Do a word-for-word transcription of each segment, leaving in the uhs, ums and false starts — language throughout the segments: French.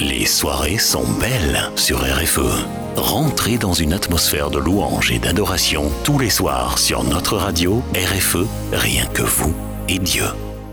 Les soirées sont belles sur R F E. Rentrez dans une atmosphère de louange et d'adoration tous les soirs sur notre radio R F E, rien que vous et Dieu.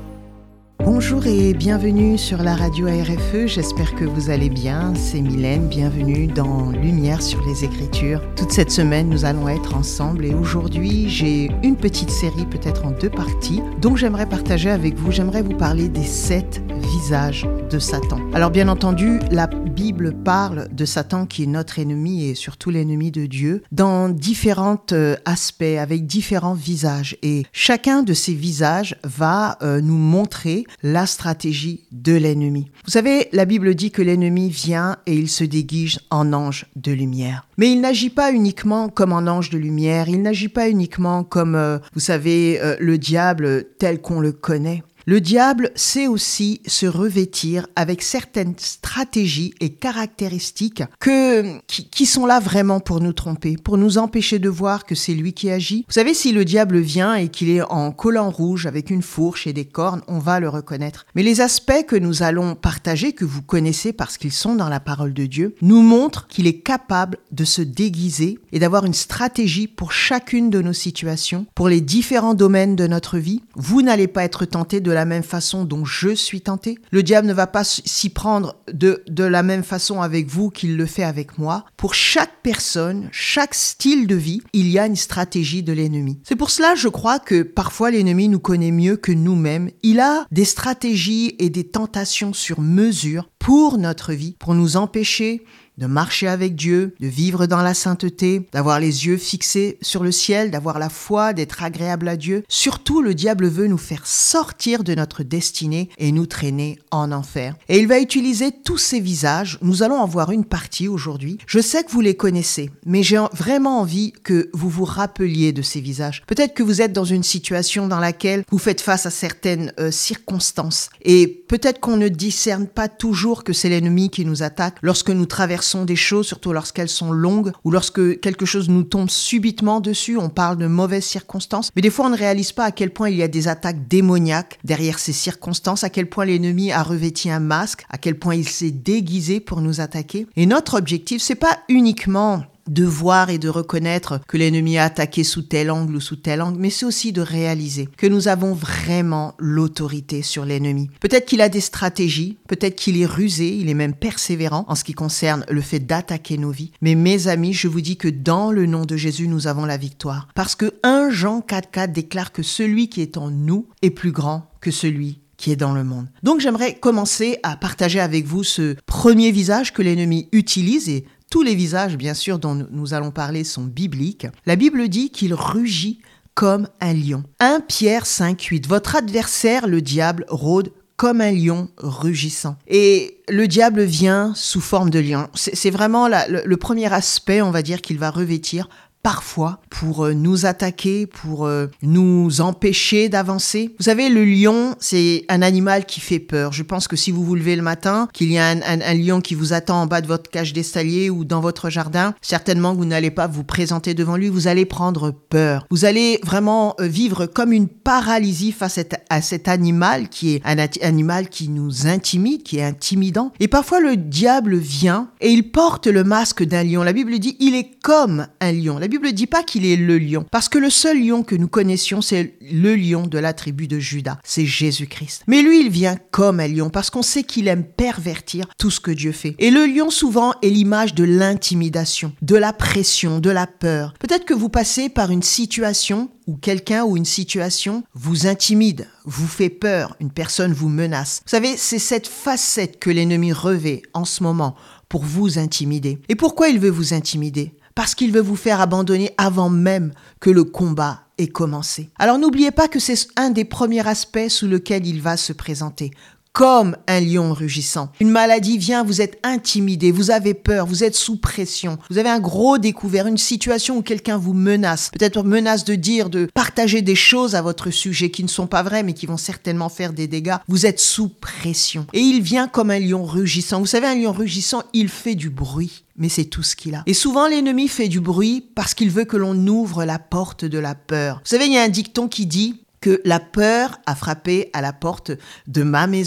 Bonjour et bienvenue sur la radio R F E, j'espère que vous allez bien, c'est Mylène, bienvenue dans Lumière sur les Écritures. Toute cette semaine, nous allons être ensemble et aujourd'hui, j'ai une petite série, peut-être en deux parties, dont j'aimerais partager avec vous, j'aimerais vous parler des sept visages de Satan. Alors bien entendu, la Bible parle de Satan qui est notre ennemi et surtout l'ennemi de Dieu, dans différents euh, aspects, avec différents visages et chacun de ces visages va euh, nous montrer la stratégie de l'ennemi. Vous savez, la Bible dit que l'ennemi vient et il se déguise en ange de lumière. Mais il n'agit pas uniquement comme un ange de lumière, il n'agit pas uniquement comme, euh, vous savez, euh, le diable tel qu'on le connaît. Le diable sait aussi se revêtir avec certaines stratégies et caractéristiques que, qui, qui sont là vraiment pour nous tromper, pour nous empêcher de voir que c'est lui qui agit. Vous savez, si le diable vient et qu'il est en collant rouge avec une fourche et des cornes, on va le reconnaître. Mais les aspects que nous allons partager, que vous connaissez parce qu'ils sont dans la parole de Dieu, nous montrent qu'il est capable de se déguiser et d'avoir une stratégie pour chacune de nos situations, pour les différents domaines de notre vie. Vous n'allez pas être tenté de la même façon dont je suis tenté. Le diable ne va pas s'y prendre de, de la même façon avec vous qu'il le fait avec moi. Pour chaque personne, chaque style de vie, il y a une stratégie de l'ennemi. C'est pour cela, je crois que parfois l'ennemi nous connaît mieux que nous-mêmes. Il a des stratégies et des tentations sur mesure pour notre vie, pour nous empêcher de marcher avec Dieu, de vivre dans la sainteté, d'avoir les yeux fixés sur le ciel, d'avoir la foi, d'être agréable à Dieu. Surtout, le diable veut nous faire sortir de notre destinée et nous traîner en enfer. Et il va utiliser tous ces visages. Nous allons en voir une partie aujourd'hui. Je sais que vous les connaissez, mais j'ai vraiment envie que vous vous rappeliez de ces visages. Peut-être que vous êtes dans une situation dans laquelle vous faites face à certaines euh, circonstances et peut-être qu'on ne discerne pas toujours que c'est l'ennemi qui nous attaque lorsque nous traversons des choses, surtout lorsqu'elles sont longues ou lorsque quelque chose nous tombe subitement dessus, on parle de mauvaises circonstances. Mais des fois, on ne réalise pas à quel point il y a des attaques démoniaques derrière ces circonstances, à quel point l'ennemi a revêti un masque, à quel point il s'est déguisé pour nous attaquer. Et notre objectif, c'est pas uniquement de voir et de reconnaître que l'ennemi a attaqué sous tel angle ou sous tel angle, mais c'est aussi de réaliser que nous avons vraiment l'autorité sur l'ennemi. Peut-être qu'il a des stratégies, peut-être qu'il est rusé, il est même persévérant en ce qui concerne le fait d'attaquer nos vies. Mais mes amis, je vous dis que dans le nom de Jésus, nous avons la victoire. Parce que premier Jean quatre quatre déclare que celui qui est en nous est plus grand que celui qui est dans le monde. Donc j'aimerais commencer à partager avec vous ce premier visage que l'ennemi utilise et tous les visages, bien sûr, dont nous allons parler sont bibliques. La Bible dit qu'il rugit comme un lion. premier Pierre cinq huit. Votre adversaire, le diable, rôde comme un lion rugissant. Et le diable vient sous forme de lion. C'est, c'est vraiment la, le, le premier aspect, on va dire, qu'il va revêtir parfois pour euh, nous attaquer, pour euh, nous empêcher d'avancer. Vous savez, le lion, c'est un animal qui fait peur. Je pense que si vous vous levez le matin, qu'il y a un, un, un lion qui vous attend en bas de votre cage d'escalier ou dans votre jardin, certainement que vous n'allez pas vous présenter devant lui, vous allez prendre peur. Vous allez vraiment euh, vivre comme une paralysie face à, à cet animal qui est un ati- animal qui nous intimide, qui est intimidant. Et parfois, le diable vient et il porte le masque d'un lion. La Bible dit, il est comme un lion. La Bible ne dit pas qu'il est le lion, parce que le seul lion que nous connaissions, c'est le lion de la tribu de Juda, c'est Jésus-Christ. Mais lui, il vient comme un lion, parce qu'on sait qu'il aime pervertir tout ce que Dieu fait. Et le lion, souvent, est l'image de l'intimidation, de la pression, de la peur. Peut-être que vous passez par une situation où quelqu'un ou une situation vous intimide, vous fait peur, une personne vous menace. Vous savez, c'est cette facette que l'ennemi revêt en ce moment pour vous intimider. Et pourquoi il veut vous intimider ? Parce qu'il veut vous faire abandonner avant même que le combat ait commencé. Alors n'oubliez pas que c'est un des premiers aspects sous lequel il va se présenter. Comme un lion rugissant. Une maladie vient, vous êtes intimidé, vous avez peur, vous êtes sous pression, vous avez un gros découvert, une situation où quelqu'un vous menace, peut-être menace de dire, de partager des choses à votre sujet qui ne sont pas vraies mais qui vont certainement faire des dégâts. Vous êtes sous pression. Et il vient comme un lion rugissant. Vous savez, un lion rugissant, il fait du bruit. Mais c'est tout ce qu'il a. Et souvent, l'ennemi fait du bruit parce qu'il veut que l'on ouvre la porte de la peur. Vous savez, il y a un dicton qui dit que la peur a frappé à la porte de ma maison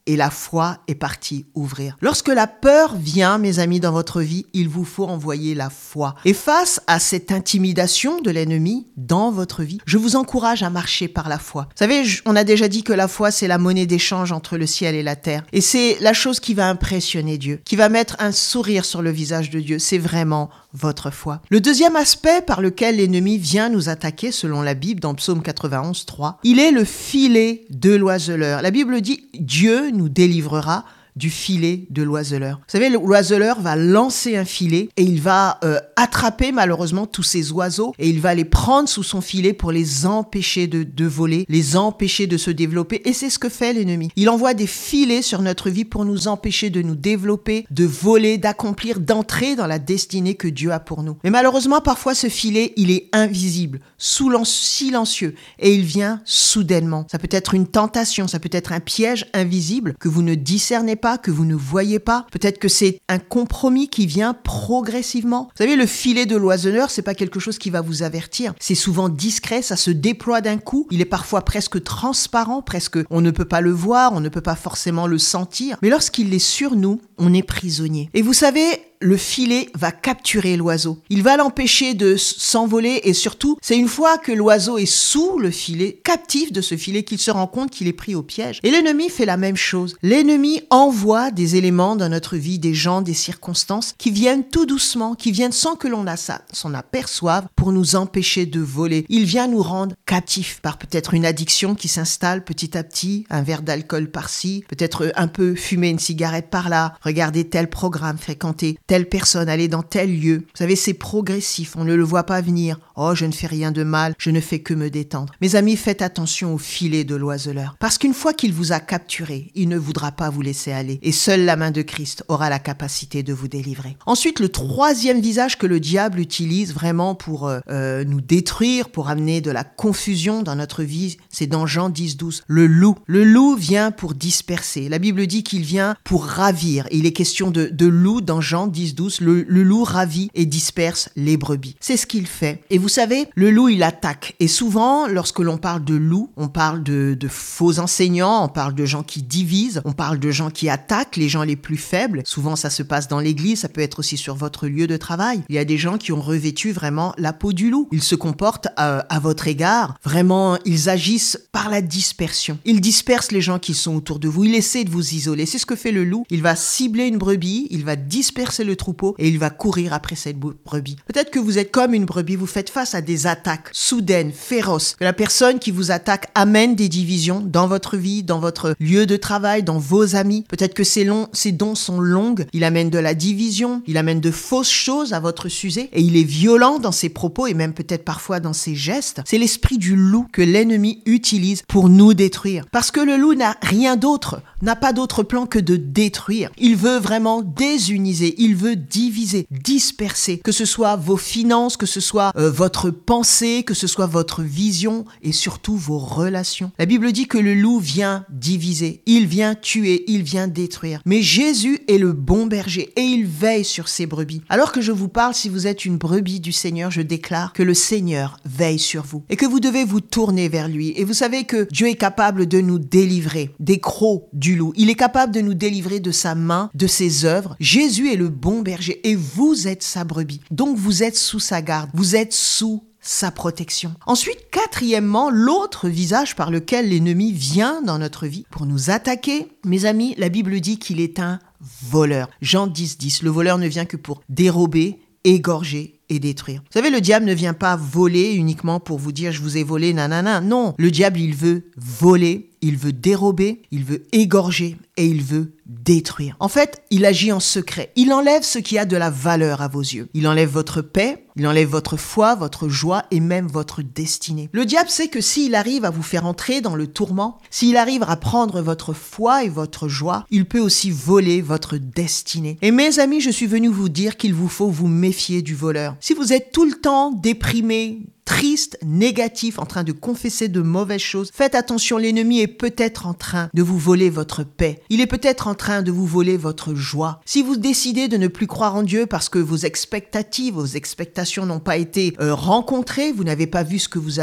et la foi est partie ouvrir. Lorsque la peur vient, mes amis, dans votre vie, il vous faut envoyer la foi. Et face à cette intimidation de l'ennemi dans votre vie, je vous encourage à marcher par la foi. Vous savez, on a déjà dit que la foi, c'est la monnaie d'échange entre le ciel et la terre. Et c'est la chose qui va impressionner Dieu, qui va mettre un sourire sur le visage de Dieu. C'est vraiment votre foi. Le deuxième aspect par lequel l'ennemi vient nous attaquer, selon la Bible, dans Psaume quatre-vingt-onze, trois, il est le filet de l'oiseleur. La Bible dit « Dieu nous délivrera du filet de l'oiseleur ». Vous savez, l'oiseleur va lancer un filet et il va euh, attraper malheureusement tous ces oiseaux et il va les prendre sous son filet pour les empêcher de, de voler, les empêcher de se développer. Et c'est ce que fait l'ennemi. Il envoie des filets sur notre vie pour nous empêcher de nous développer, de voler, d'accomplir, d'entrer dans la destinée que Dieu a pour nous. Mais malheureusement, parfois, ce filet, il est invisible, silencieux et il vient soudainement. Ça peut être une tentation, ça peut être un piège invisible que vous ne discernez pas, que vous ne voyez pas. Peut-être que c'est un compromis qui vient progressivement. Vous savez, le filet de l'oiseleur, c'est pas quelque chose qui va vous avertir. C'est souvent discret, ça se déploie d'un coup. Il est parfois presque transparent, presque on ne peut pas le voir, on ne peut pas forcément le sentir. Mais lorsqu'il est sur nous, on est prisonnier. Et vous savez, le filet va capturer l'oiseau. Il va l'empêcher de s'envoler et surtout, c'est une fois que l'oiseau est sous le filet, captif de ce filet, qu'il se rend compte qu'il est pris au piège. Et l'ennemi fait la même chose. L'ennemi envoie des éléments dans notre vie, des gens, des circonstances qui viennent tout doucement, qui viennent sans que l'on s'en aperçoive pour nous empêcher de voler. Il vient nous rendre captifs par peut-être une addiction qui s'installe petit à petit, un verre d'alcool par-ci, peut-être un peu fumer une cigarette par-là, regarder tel programme, fréquenter telle personne, aller dans tel lieu. Vous savez, c'est progressif, on ne le voit pas venir. Oh, je ne fais rien de mal, je ne fais que me détendre. Mes amis, faites attention au filet de l'oiseleur. Parce qu'une fois qu'il vous a capturé, il ne voudra pas vous laisser aller. Et seule la main de Christ aura la capacité de vous délivrer. Ensuite, le troisième visage que le diable utilise vraiment pour euh, euh, nous détruire, pour amener de la confusion dans notre vie, c'est dans Jean dix, douze. Le loup. Le loup vient pour disperser. La Bible dit qu'il vient pour ravir. Et il est question de, de loup dans Jean dix, douze. Le, le loup ravit et disperse les brebis. C'est ce qu'il fait. Et vous savez, le loup, il attaque. Et souvent, lorsque l'on parle de loup, on parle de, de faux enseignants, on parle de gens qui divisent, on parle de gens qui attaquent les gens les plus faibles. Souvent, ça se passe dans l'église, ça peut être aussi sur votre lieu de travail. Il y a des gens qui ont revêtu vraiment la peau du loup. Ils se comportent euh, à votre égard. Vraiment, ils agissent par la dispersion. Ils dispersent les gens qui sont autour de vous. Il essaie de vous isoler. C'est ce que fait le loup. Il va cibler une brebis, il va disperser le troupeau et il va courir après cette brebis. Peut-être que vous êtes comme une brebis, vous faites face à des attaques soudaines, féroces, que la personne qui vous attaque amène des divisions dans votre vie, dans votre lieu de travail, dans vos amis. Peut-être que ces, longs, ces dons sont longues, il amène de la division, il amène de fausses choses à votre sujet et il est violent dans ses propos et même peut-être parfois dans ses gestes. C'est l'esprit du loup que l'ennemi utilise pour nous détruire. Parce que le loup n'a rien d'autre, n'a pas d'autre plan que de détruire. Il veut vraiment désuniser, il veut diviser, disperser, que ce soit vos finances, que ce soit euh, votre pensée, que ce soit votre vision et surtout vos relations. La Bible dit que le loup vient diviser, il vient tuer, il vient détruire. Mais Jésus est le bon berger et il veille sur ses brebis. Alors que je vous parle, si vous êtes une brebis du Seigneur, je déclare que le Seigneur veille sur vous et que vous devez vous tourner vers lui. Et vous savez que Dieu est capable de nous délivrer des crocs du loup. Il est capable de nous délivrer de sa main, de ses œuvres. Jésus est le bon berger et vous êtes sa brebis. Donc vous êtes sous sa garde, vous êtes sous sa protection. Ensuite, quatrièmement, l'autre visage par lequel l'ennemi vient dans notre vie pour nous attaquer. Mes amis, la Bible dit qu'il est un voleur. Jean dix, dix, le voleur ne vient que pour dérober, égorger et détruire. Vous savez, le diable ne vient pas voler uniquement pour vous dire « je vous ai volé, nanana ». Non, le diable, il veut voler, il veut dérober, il veut égorger et il veut détruire. En fait, il agit en secret. Il enlève ce qui a de la valeur à vos yeux. Il enlève votre paix, il enlève votre foi, votre joie et même votre destinée. Le diable sait que s'il arrive à vous faire entrer dans le tourment, s'il arrive à prendre votre foi et votre joie, il peut aussi voler votre destinée. Et mes amis, je suis venu vous dire qu'il vous faut vous méfier du voleur. Si vous êtes tout le temps déprimé, triste, négatif, en train de confesser de mauvaises choses, faites attention, l'ennemi est peut-être en train de vous voler votre paix. Il est peut-être en train de vous voler votre joie. Si vous décidez de ne plus croire en Dieu parce que vos expectatives, vos expectations n'ont pas été euh, rencontrées, vous n'avez pas vu ce que vous avez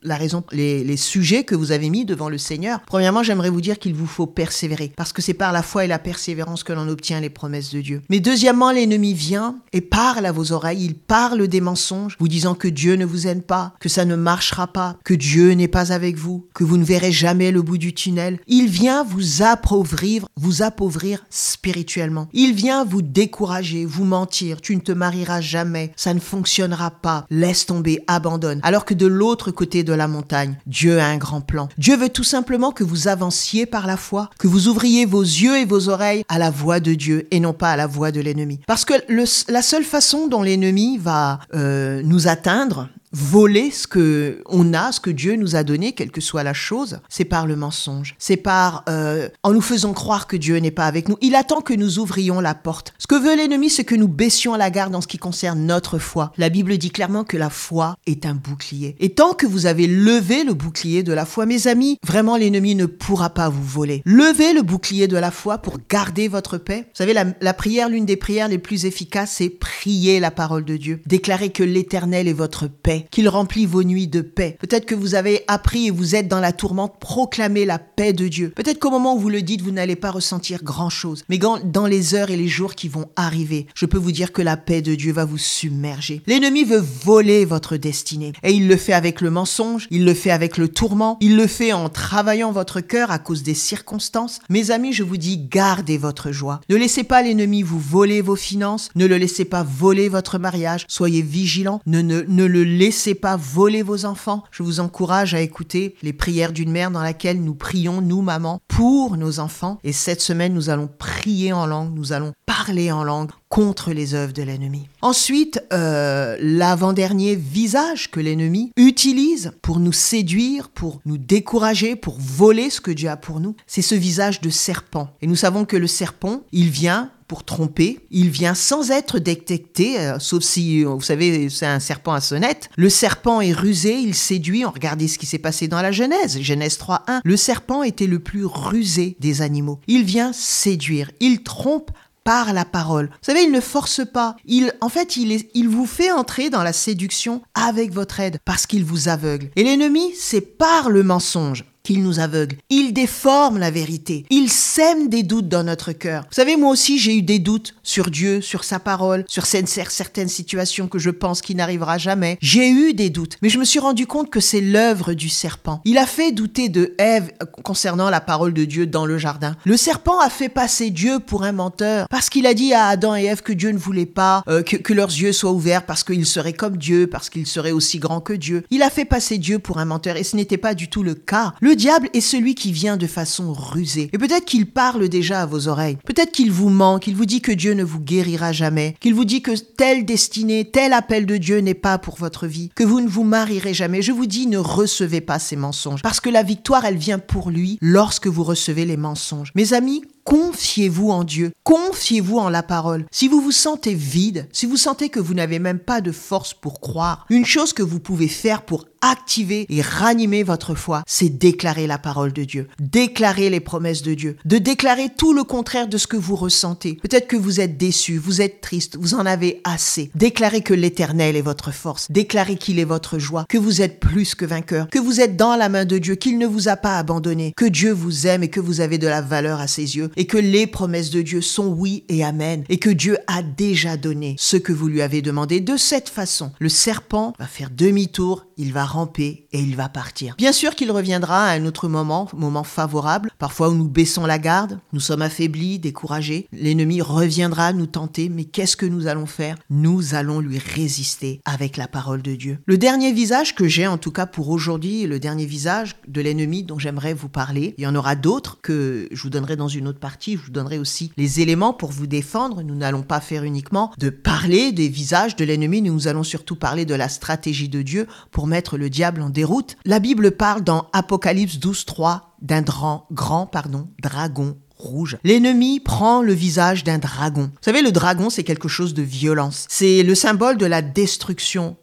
la raison, les, les sujets que vous avez mis devant le Seigneur. Premièrement, j'aimerais vous dire qu'il vous faut persévérer, parce que c'est par la foi et la persévérance que l'on obtient les promesses de Dieu. Mais deuxièmement, l'ennemi vient et parle à vos oreilles, il parle des mensonges, vous disant que Dieu ne vous aime pas, que ça ne marchera pas, que Dieu n'est pas avec vous, que vous ne verrez jamais le bout du tunnel. Il vient vous appauvrir, vous appauvrir spirituellement. Il vient vous décourager, vous mentir, tu ne te marieras jamais, ça ne fonctionnera pas, laisse tomber, abandonne. Alors que de l'autre côté de la montagne, Dieu a un grand plan. Dieu veut tout simplement que vous avanciez par la foi, que vous ouvriez vos yeux et vos oreilles à la voix de Dieu et non pas à la voix de l'ennemi. Parce que le, la seule façon dont l'ennemi va euh, nous atteindre, voler ce que on a, ce que Dieu nous a donné, quelle que soit la chose, c'est par le mensonge. C'est par, euh, en nous faisant croire que Dieu n'est pas avec nous. Il attend que nous ouvrions la porte. Ce que veut l'ennemi, c'est que nous baissions la garde en ce qui concerne notre foi. La Bible dit clairement que la foi est un bouclier. Et tant que vous avez levé le bouclier de la foi, mes amis, vraiment l'ennemi ne pourra pas vous voler. Levez le bouclier de la foi pour garder votre paix. Vous savez, la, la prière, l'une des prières les plus efficaces, c'est prier la parole de Dieu. Déclarer que l'Éternel est votre paix, qu'il remplit vos nuits de paix. Peut-être que vous avez appris et vous êtes dans la tourmente, proclamez la paix de Dieu. Peut-être qu'au moment où vous le dites, vous n'allez pas ressentir grand-chose. Mais dans les heures et les jours qui vont arriver, je peux vous dire que la paix de Dieu va vous submerger. L'ennemi veut voler votre destinée. Et il le fait avec le mensonge, il le fait avec le tourment, il le fait en travaillant votre cœur à cause des circonstances. Mes amis, je vous dis, gardez votre joie. Ne laissez pas l'ennemi vous voler vos finances, ne le laissez pas voler votre mariage. Soyez vigilants, ne, ne, ne le laissez Laissez pas voler vos enfants. Je vous encourage à écouter les prières d'une mère dans laquelle nous prions, nous, mamans, pour nos enfants. Et cette semaine, nous allons prier en langue, nous allons parler en langue contre les œuvres de l'ennemi. Ensuite, euh, l'avant-dernier visage que l'ennemi utilise pour nous séduire, pour nous décourager, pour voler ce que Dieu a pour nous, c'est ce visage de serpent. Et nous savons que le serpent, il vient pour tromper, il vient sans être détecté, euh, sauf si, vous savez, c'est un serpent à sonnette. Le serpent est rusé, il séduit. Regardez ce qui s'est passé dans la Genèse, Genèse trois un. Le serpent était le plus rusé des animaux. Il vient séduire, il trompe par la parole. Vous savez, il ne force pas. Il, en fait, il, est, il vous fait entrer dans la séduction avec votre aide parce qu'il vous aveugle. Et l'ennemi, c'est par le mensonge qu'il nous aveugle. Il déforme la vérité. Il sème des doutes dans notre cœur. Vous savez, moi aussi, j'ai eu des doutes sur Dieu, sur sa parole, sur certaines situations que je pense qu'il n'arrivera jamais. J'ai eu des doutes, mais je me suis rendu compte que c'est l'œuvre du serpent. Il a fait douter de Ève concernant la parole de Dieu dans le jardin. Le serpent a fait passer Dieu pour un menteur parce qu'il a dit à Adam et Ève que Dieu ne voulait pas euh, que, que leurs yeux soient ouverts parce qu'ils seraient comme Dieu, parce qu'ils seraient aussi grands que Dieu. Il a fait passer Dieu pour un menteur et ce n'était pas du tout le cas. Le Le diable est celui qui vient de façon rusée. Et peut-être qu'il parle déjà à vos oreilles. Peut-être qu'il vous ment, qu'il vous dit que Dieu ne vous guérira jamais, qu'il vous dit que telle destinée, tel appel de Dieu n'est pas pour votre vie, que vous ne vous marierez jamais. Je vous dis, ne recevez pas ces mensonges. Parce que la victoire, elle vient pour lui lorsque vous recevez les mensonges. Mes amis, confiez-vous en Dieu, confiez-vous en la parole. Si vous vous sentez vide, si vous sentez que vous n'avez même pas de force pour croire, une chose que vous pouvez faire pour activer et ranimer votre foi, c'est déclarer la parole de Dieu, déclarer les promesses de Dieu, de déclarer tout le contraire de ce que vous ressentez. Peut-être que vous êtes déçu, vous êtes triste, vous en avez assez. Déclarez que l'Éternel est votre force, déclarez qu'il est votre joie, que vous êtes plus que vainqueur, que vous êtes dans la main de Dieu, qu'il ne vous a pas abandonné, que Dieu vous aime et que vous avez de la valeur à ses yeux, et que les promesses de Dieu sont oui et amen, et que Dieu a déjà donné ce que vous lui avez demandé. De cette façon, le serpent va faire demi-tour, il va ramper et il va partir. Bien sûr qu'il reviendra à un autre moment, moment favorable, parfois où nous baissons la garde, nous sommes affaiblis, découragés. L'ennemi reviendra nous tenter, mais qu'est-ce que nous allons faire? Nous allons lui résister avec la parole de Dieu. Le dernier visage que j'ai, en tout cas pour aujourd'hui, le dernier visage de l'ennemi dont j'aimerais vous parler, il y en aura d'autres que je vous donnerai dans une autre partie, je vous donnerai aussi les éléments pour vous défendre. Nous n'allons pas faire uniquement de parler des visages de l'ennemi, nous allons surtout parler de la stratégie de Dieu pour mettre le diable en déroute. La Bible parle dans Apocalypse douze trois d'un grand, grand pardon, dragon rouge. L'ennemi prend le visage d'un dragon. Vous savez, le dragon, c'est quelque chose de violence. C'est le symbole de la destruction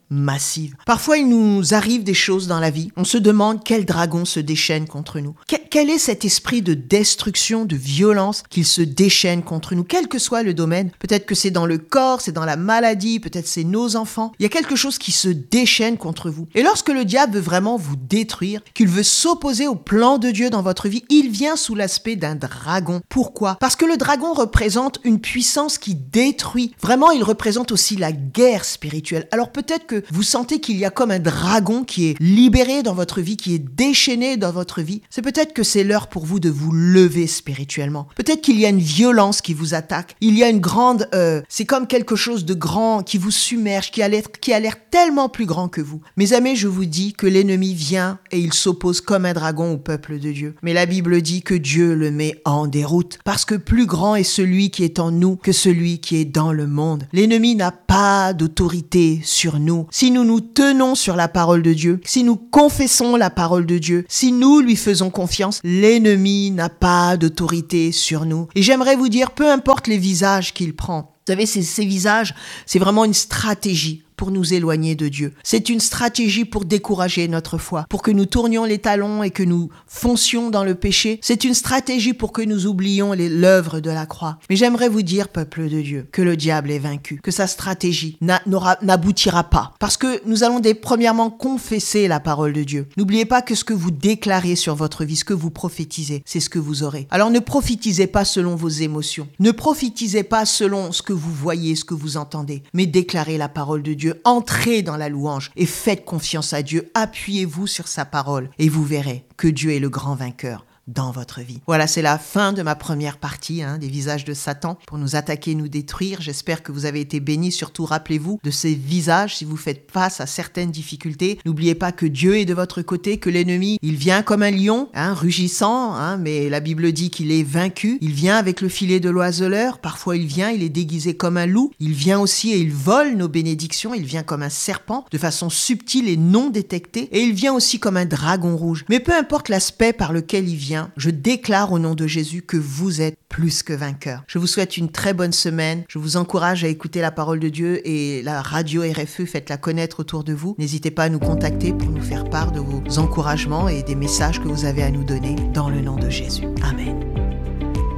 massive. Parfois, il nous arrive des choses dans la vie. On se demande quel dragon se déchaîne contre nous. Que- quel est cet esprit de destruction, de violence qu'il se déchaîne contre nous, quel que soit le domaine. Peut-être que c'est dans le corps, c'est dans la maladie, peut-être c'est nos enfants. Il y a quelque chose qui se déchaîne contre vous. Et lorsque le diable veut vraiment vous détruire, qu'il veut s'opposer au plan de Dieu dans votre vie, il vient sous l'aspect d'un dragon. Pourquoi ? Parce que le dragon représente une puissance qui détruit. Vraiment, il représente aussi la guerre spirituelle. Alors peut-être que vous sentez qu'il y a comme un dragon qui est libéré dans votre vie, qui est déchaîné dans votre vie. C'est peut-être que c'est l'heure pour vous de vous lever spirituellement. Peut-être qu'il y a une violence qui vous attaque. Il y a une grande... Euh, c'est comme quelque chose de grand qui vous submerge, qui a l'air, qui a l'air tellement plus grand que vous. Mes amis, je vous dis que l'ennemi vient et il s'oppose comme un dragon au peuple de Dieu. Mais la Bible dit que Dieu le met en déroute parce que plus grand est celui qui est en nous que celui qui est dans le monde. L'ennemi n'a pas d'autorité sur nous. Si nous nous tenons sur la parole de Dieu, si nous confessons la parole de Dieu, si nous lui faisons confiance, l'ennemi n'a pas d'autorité sur nous. Et j'aimerais vous dire, peu importe les visages qu'il prend, vous savez, ces, ces visages, c'est vraiment une stratégie pour nous éloigner de Dieu. C'est une stratégie pour décourager notre foi, pour que nous tournions les talons et que nous foncions dans le péché. C'est une stratégie pour que nous oublions les, l'œuvre de la croix. Mais j'aimerais vous dire, peuple de Dieu, que le diable est vaincu, que sa stratégie n'a, n'aura, n'aboutira pas. Parce que nous allons dès, premièrement confesser la parole de Dieu. N'oubliez pas que ce que vous déclarez sur votre vie, ce que vous prophétisez, c'est ce que vous aurez. Alors ne prophétisez pas selon vos émotions. Ne prophétisez pas selon ce que vous voyez, ce que vous entendez, mais déclarez la parole de Dieu. Entrez dans la louange et faites confiance à Dieu. Appuyez-vous sur sa parole et vous verrez que Dieu est le grand vainqueur dans votre vie. Voilà, c'est la fin de ma première partie, hein, des visages de Satan pour nous attaquer, nous détruire. J'espère que vous avez été bénis. Surtout, rappelez-vous de ces visages si vous faites face à certaines difficultés. N'oubliez pas que Dieu est de votre côté, que l'ennemi, il vient comme un lion, hein, rugissant, hein, mais la Bible dit qu'il est vaincu. Il vient avec le filet de l'oiseleur. Parfois, il vient, il est déguisé comme un loup. Il vient aussi et il vole nos bénédictions. Il vient comme un serpent, de façon subtile et non détectée. Et il vient aussi comme un dragon rouge. Mais peu importe l'aspect par lequel il vient, je déclare au nom de Jésus que vous êtes plus que vainqueurs. Je vous souhaite une très bonne semaine. Je vous encourage à écouter la parole de Dieu et la radio R F E, faites-la connaître autour de vous. N'hésitez pas à nous contacter pour nous faire part de vos encouragements et des messages que vous avez à nous donner dans le nom de Jésus. Amen.